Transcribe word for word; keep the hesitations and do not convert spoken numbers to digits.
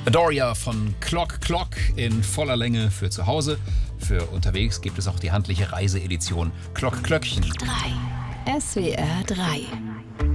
Adoria von Clock Clock in voller Länge für zu Hause. Für unterwegs gibt es auch die handliche Reiseedition Clock Klöckchen. drei. S W R drei.